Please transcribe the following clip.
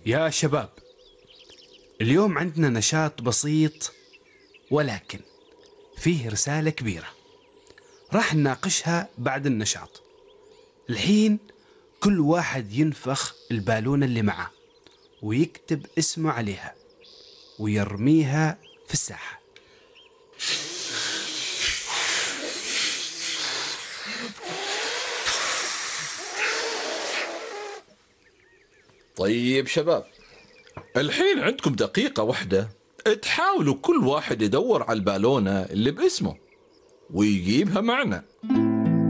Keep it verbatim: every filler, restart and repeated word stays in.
يا شباب، اليوم عندنا نشاط بسيط ولكن فيه رسالة كبيرة راح نناقشها بعد النشاط. الحين كل واحد ينفخ البالونة اللي معه ويكتب اسمه عليها ويرميها في الساحة. طيب شباب، الحين عندكم دقيقة واحدة تحاولوا كل واحد يدور على البالونة اللي باسمه ويجيبها معنا.